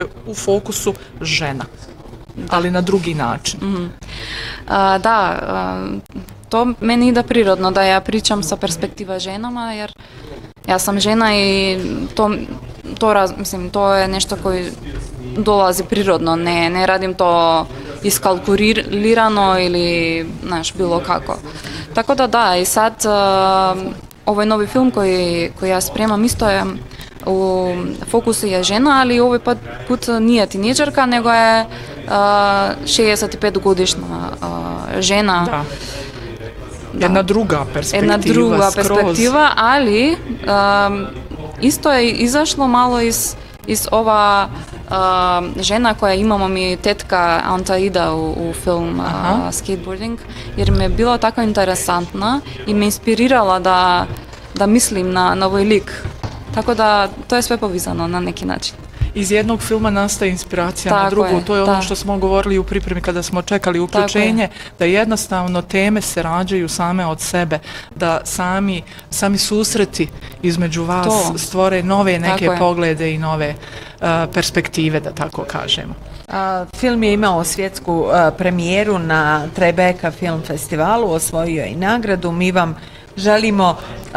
u fokusu žena, ali na drugi način. To meni ide prirodno da ja pričam sa perspektiva ženama, jer ja sam žena i to je nešto koji dolazi prirodno, ne radim to iskalkulirano ili bilo kako. Tako da, i sad ovaj novi film koji ja spremam isto je u fokusu je žena, ali ovaj put nije tineđerka, nego je 65-godišnja žena. Da. Jedna druga perspektiva, ali isto je izašlo malo iz ova žena koja imamo mi tetka Antaida u film Skateboarding, jer mi je bila tako interesantna i me inspirirala da mislim na ovaj lik. Tako da to je sve povezano na neki način. Iz jednog filma nastaje inspiracija na drugu. To je ono što smo govorili u pripremi kada smo čekali uključenje, da jednostavno teme se rađaju same od sebe, da sami susreti između vas stvore nove neke poglede i nove perspektive, da tako kažemo. Film je imao svjetsku premijeru na Tribeca Film Festivalu, osvojio je i nagradu. Mi vam želimo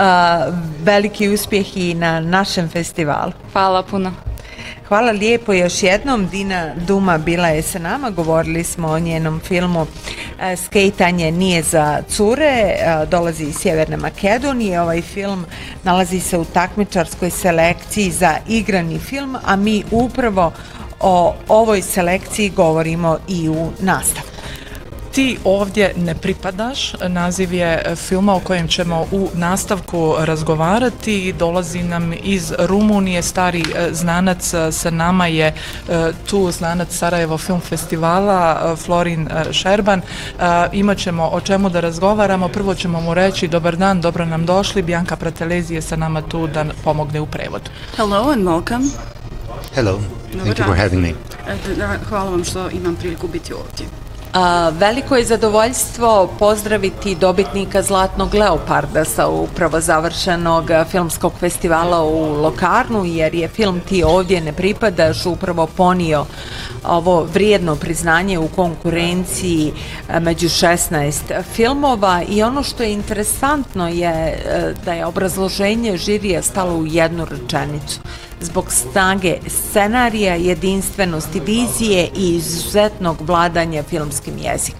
veliki uspjeh i na našem festivalu. Hvala puno. Hvala lijepo još jednom. Dina Duma bila je sa nama, govorili smo o njenom filmu Skejtanje nije za cure, dolazi iz Sjeverne Makedonije. Ovaj film nalazi se u takmičarskoj selekciji za igrani film, a mi upravo o ovoj selekciji govorimo i u nastavku. Ti ovdje ne pripadaš, naziv je filma o kojem ćemo u nastavku razgovarati. Dolazi nam iz Rumunije, stari znanac sa nama je tu, znanac Sarajevo Film Festivala, Florin Šerban. Imat ćemo o čemu da razgovaramo. Prvo ćemo mu reći dobar dan, dobro nam došli. Bianca Pratelezi je sa nama tu da pomogne u prevodu. Hello and welcome. Hello, thank you for having me. Hvala vam što imam priliku biti ovdje. Veliko je zadovoljstvo pozdraviti dobitnika Zlatnog leoparda sa upravo završenog filmskog festivala u Locarnu, jer je film Ti ovdje ne pripadaš upravo ponio ovo vrijedno priznanje u konkurenciji među 16 filmova. I ono što je interesantno je da je obrazloženje žirija stalo u jednu rečenicu. Zbog snage scenarija, jedinstvenosti vizije i izuzetnog vladanja filmskim jezikom.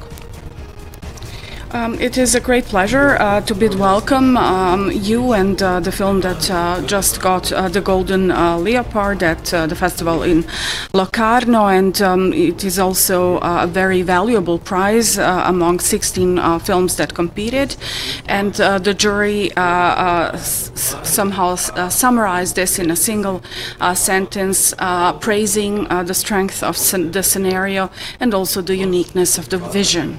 It is a great pleasure to bid welcome you and the film that just got the Golden Leopard at the festival in Locarno, and it is also a very valuable prize among 16 films that competed, and the jury somehow summarized this in a single sentence, praising the strength of the scenario and also the uniqueness of the vision.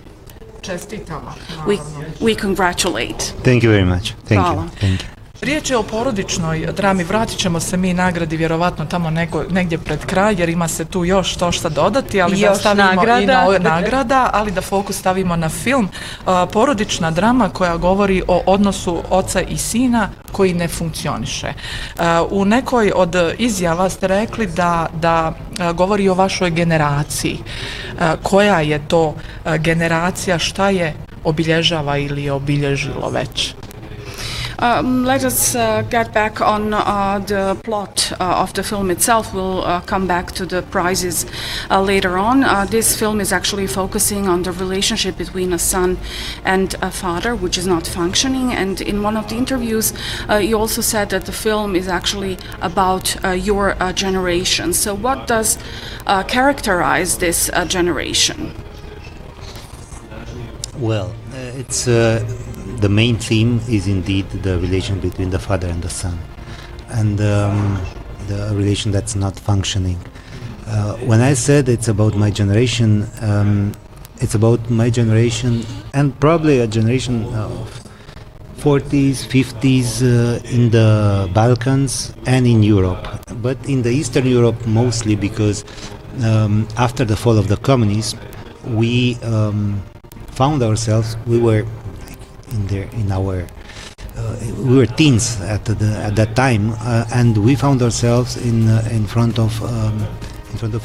We congratulate. Thank you very much. Thank you. Riječ je o porodičnoj drami, vratit ćemo se mi nagradi vjerovatno tamo negdje pred kraj, jer ima se tu još to šta dodati, ali da stavimo i na nagrada, ali da fokus stavimo na film. Porodična drama koja govori o odnosu oca i sina koji ne funkcioniše. U nekoj od izjava ste rekli da govori o vašoj generaciji. Koja je to generacija, šta je obilježava ili je obilježilo već? Let us get back on the plot of the film itself. We'll come back to the prizes later on. This film is actually focusing on the relationship between a son and a father, which is not functioning. And in one of the interviews, you also said that the film is actually about your generation. So what does characterize this generation? Well, it's the main theme is indeed the relation between the father and the son, and the relation that's not functioning. When I said it's about my generation, it's about my generation and probably a generation of 40s, 50s in the Balkans and in Europe, but in the Eastern Europe mostly because after the fall of the communism, we found ourselves, we were we were teens at that time, and we found ourselves in front of in front of